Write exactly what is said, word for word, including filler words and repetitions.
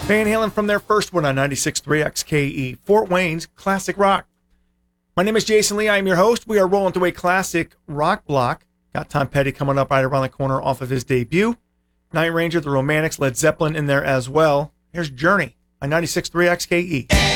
Van Halen from their first one on ninety-six point three X K E, Fort Wayne's Classic Rock. My name is Jason Lee. I am your host. We are rolling through a classic rock block. Got Tom Petty coming up right around the corner off of his debut. Night Ranger, The Romantics, Led Zeppelin in there as well. Here's Journey on ninety-six point three X K E.